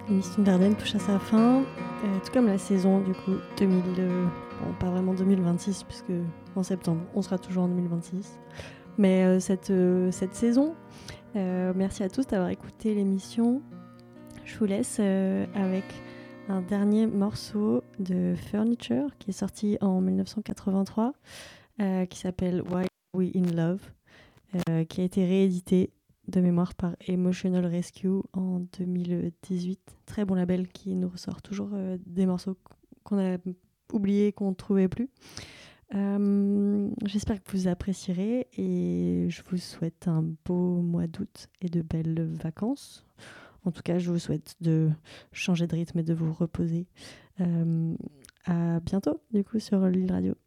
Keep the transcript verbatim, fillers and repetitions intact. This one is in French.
L'émission d'Ardennes touche à sa fin, euh, tout comme la saison du coup deux mille, euh, bon pas vraiment deux mille vingt-six puisque en septembre on sera toujours en deux mille vingt-six, mais euh, cette, euh, cette saison, euh, merci à tous d'avoir écouté l'émission. Je vous laisse euh, avec un dernier morceau de Furniture qui est sorti en dix-neuf cent quatre-vingt-trois, euh, qui s'appelle Why Are We in Love, euh, qui a été réédité de mémoire par Emotional Rescue en deux mille dix-huit. Très bon label qui nous ressort toujours euh, des morceaux qu'on a oubliés, qu'on ne trouvait plus. Euh, j'espère que vous apprécierez et je vous souhaite un beau mois d'août et de belles vacances. En tout cas, je vous souhaite de changer de rythme et de vous reposer. Euh, à bientôt, du coup, sur Lille Radio.